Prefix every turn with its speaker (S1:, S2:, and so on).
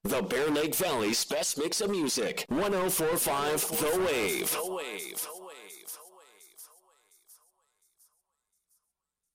S1: The Bear Lake Valley's best mix of music. 104.5 The Wave.